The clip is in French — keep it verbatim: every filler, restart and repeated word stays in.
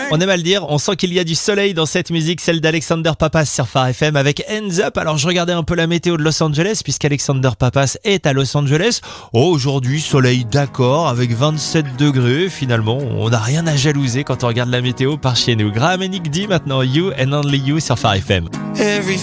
On aime à le dire, on sent qu'il y a du soleil dans cette musique, celle d'Alexander Pappas sur Phare F M avec Hands Up. Alors je regardais un peu la météo de Los Angeles puisqu'Alexander Pappas est à Los Angeles. Oh, aujourd'hui soleil d'accord avec vingt-sept degrés. Finalement, on n'a rien à jalouser quand on regarde la météo par chez nous. Graham et Nick D maintenant, You and Only You sur Phare F M.